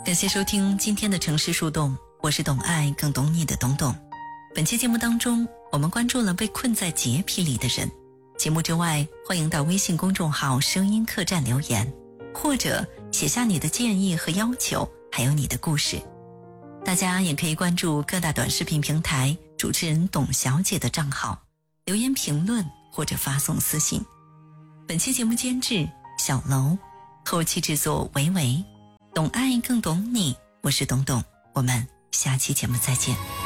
感谢收听今天的城市树洞，我是懂爱更懂你的董董。本期节目当中，我们关注了被困在洁癖里的人。节目之外，欢迎到微信公众号声音客栈留言，或者写下你的建议和要求，还有你的故事。大家也可以关注各大短视频平台主持人董小姐的账号，留言评论或者发送私信。本期节目监制小楼，后期制作维维，懂爱更懂你，我是董董，我们下期节目再见。